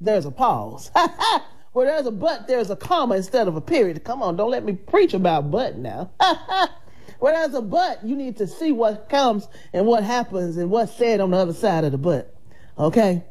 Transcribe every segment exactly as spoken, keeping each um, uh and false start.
there's a pause. Where there's a but, there's a comma instead of a period. Come on, don't let me preach about but now. Where there's a but, you need to see what comes and what happens and what's said on the other side of the but. Okay?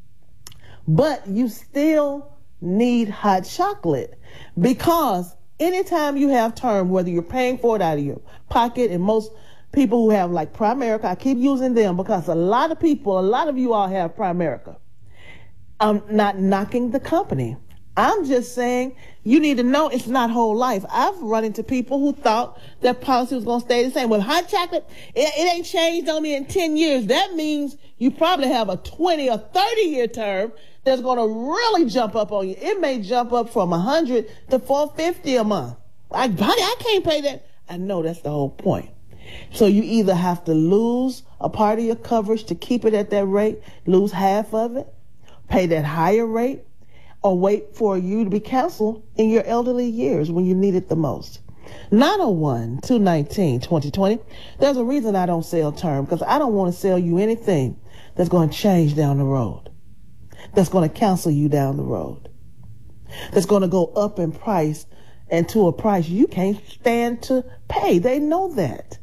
But you still need hot chocolate, because anytime you have term, whether you're paying for it out of your pocket, and most people who have like Primerica, I keep using them because a lot of people, a lot of you all have Primerica. I'm not knocking the company. I'm just saying you need to know it's not whole life. I've run into people who thought that policy was going to stay the same. Well, hot chocolate, it, it ain't changed on me in ten years. That means you probably have a twenty or thirty year term that's going to really jump up on you. It may jump up from one hundred to four hundred fifty a month. I, buddy, I can't pay that. I know that's the whole point. So you either have to lose a part of your coverage to keep it at that rate, lose half of it, pay that higher rate, or wait for you to be canceled in your elderly years when you need it the most. nine oh one, two nineteen, twenty twenty. There's a reason I don't sell term, because I don't want to sell you anything that's going to change down the road, that's going to cancel you down the road, that's going to go up in price and to a price you can't stand to pay. They know that.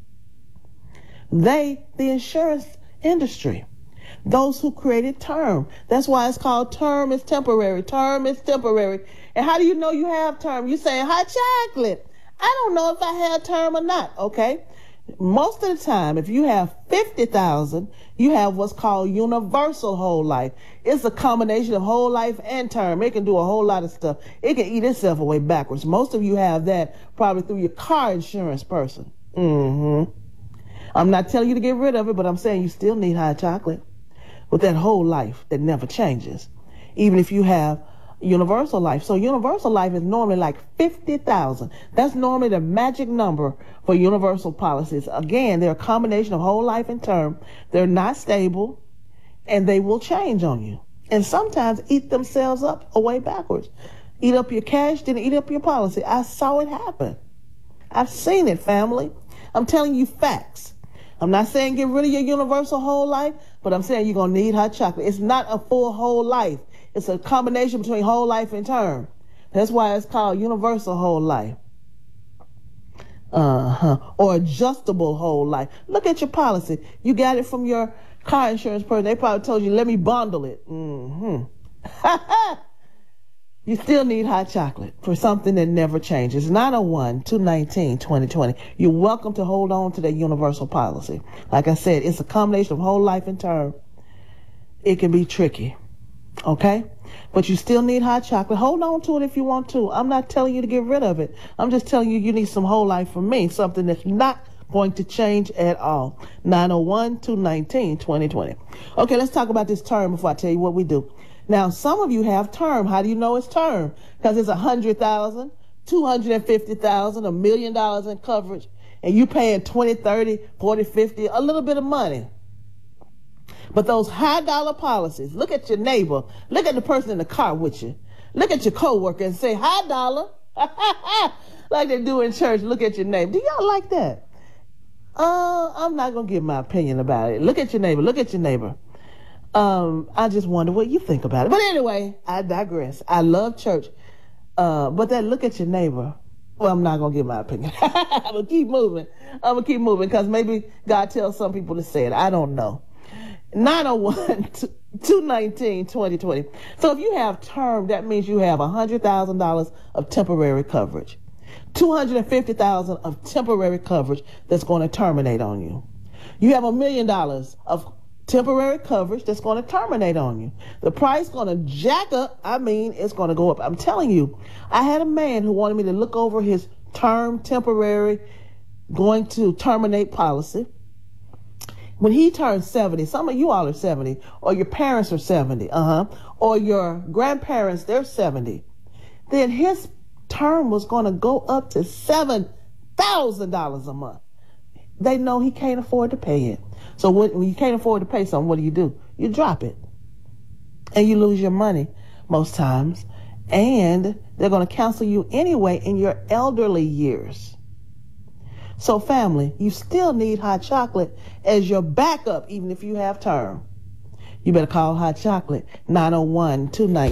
They, the insurance industry, those who created term. That's why it's called term is temporary. Term is temporary. And how do you know you have term? You saying hot chocolate. I don't know if I had term or not. Okay. Most of the time, if you have fifty thousand, you have what's called universal whole life. It's a combination of whole life and term. It can do a whole lot of stuff. It can eat itself away backwards. Most of you have that probably through your car insurance person. Mm-hmm. I'm not telling you to get rid of it, but I'm saying you still need hot chocolate with that whole life that never changes, even if you have universal life. So universal life is normally like fifty thousand. That's normally the magic number for universal policies. Again, they're a combination of whole life and term. They're not stable, and they will change on you, and sometimes eat themselves up away backwards. Eat up your cash, then eat up your policy. I saw it happen. I've seen it, family. I'm telling you facts. I'm not saying get rid of your universal whole life, but I'm saying you're going to need hot chocolate. It's not a full whole life. It's a combination between whole life and term. That's why it's called universal whole life. Uh-huh. Or adjustable whole life. Look at your policy. You got it from your car insurance person. They probably told you, let me bundle it. Mm-hmm. You still need hot chocolate for something that never changes. nine oh one, two nineteen, twenty twenty. You're welcome to hold on to that universal policy. Like I said, it's a combination of whole life and term. It can be tricky. Okay? But you still need hot chocolate. Hold on to it if you want to. I'm not telling you to get rid of it. I'm just telling you you need some whole life from me. Something that's not going to change at all. nine oh one, two nineteen, twenty twenty. Okay, let's talk about this term before I tell you what we do. Now, some of you have term. How do you know it's term? Because it's one hundred thousand dollars, two hundred fifty thousand dollars, a million dollars in coverage, and you paying twenty, thirty, forty, fifty, a little bit of money. But those high dollar policies, look at your neighbor, look at the person in the car with you, look at your coworker and say, high dollar, like they do in church. Look at your neighbor. Do y'all like that? Uh, I'm not going to give my opinion about it. Look at your neighbor. Look at your neighbor. Um, I just wonder what you think about it. But anyway, I digress. I love church. Uh, but that look at your neighbor. Well, I'm not going to give my opinion. I'm going to keep moving. I'm going to keep moving because maybe God tells some people to say it. I don't know. nine oh one, two nineteen, twenty twenty. So if you have term, that means you have one hundred thousand dollars of temporary coverage. two hundred fifty thousand dollars of temporary coverage that's going to terminate on you. You have a million dollars of temporary coverage that's going to terminate on you. The price going to jack up. I mean, it's going to go up. I'm telling you, I had a man who wanted me to look over his term temporary going to terminate policy. When he turned seventy, some of you all are seventy, or your parents are seventy, uh-huh, or your grandparents, they're seventy, then his term was going to go up to seven thousand dollars a month. They know he can't afford to pay it. So when, when you can't afford to pay something, what do you do? You drop it. And you lose your money most times. And they're going to cancel you anyway in your elderly years. So family, you still need hot chocolate as your backup, even if you have term. You better call hot chocolate, nine oh one, two nineteen.